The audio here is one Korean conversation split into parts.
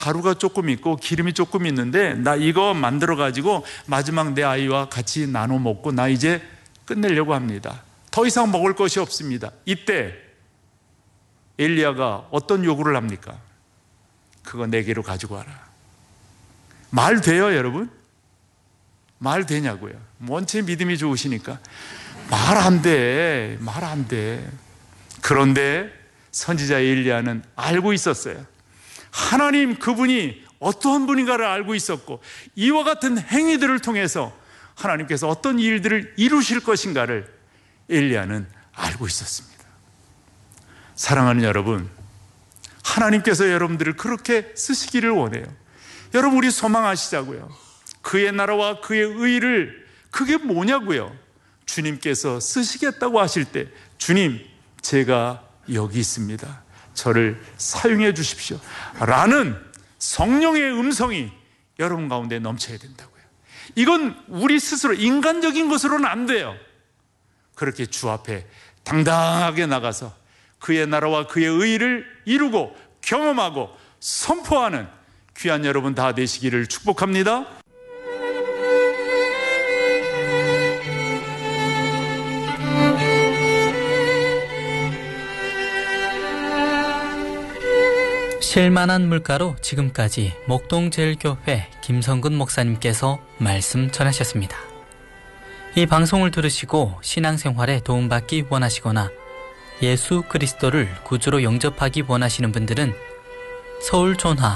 가루가 조금 있고 기름이 조금 있는데 나 이거 만들어 가지고 마지막 내 아이와 같이 나눠 먹고 나 이제 끝내려고 합니다. 더 이상 먹을 것이 없습니다. 이때 엘리야가 어떤 요구를 합니까? 그거 내게로 가지고 와라. 말 돼요, 여러분? 말 되냐고요? 원체 믿음이 좋으시니까 말 안 돼. 그런데 선지자 엘리야는 알고 있었어요. 하나님 그분이 어떠한 분인가를 알고 있었고 이와 같은 행위들을 통해서 하나님께서 어떤 일들을 이루실 것인가를 엘리야는 알고 있었습니다. 사랑하는 여러분, 하나님께서 여러분들을 그렇게 쓰시기를 원해요. 여러분, 우리 소망하시자고요. 그의 나라와 그의 의를, 그게 뭐냐고요. 주님께서 쓰시겠다고 하실 때 주님, 제가 여기 있습니다. 저를 사용해 주십시오 라는 성령의 음성이 여러분 가운데 넘쳐야 된다고요. 이건 우리 스스로 인간적인 것으로는 안 돼요. 그렇게 주 앞에 당당하게 나가서 그의 나라와 그의 의를 이루고 경험하고 선포하는 귀한 여러분 다 되시기를 축복합니다. 쉴만한 물가로 지금까지 목동제일교회 김성근 목사님께서 말씀 전하셨습니다. 이 방송을 들으시고 신앙생활에 도움받기 원하시거나 예수 그리스도를 구주로 영접하기 원하시는 분들은 서울 전화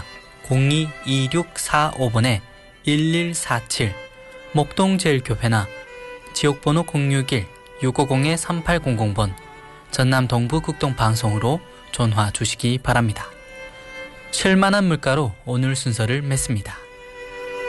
02-2645-1147 목동제일교회나 지역번호 061-650-3800번 전남 동부극동방송으로 전화 주시기 바랍니다. 쉴만한 물가로 오늘 순서를 맺습니다.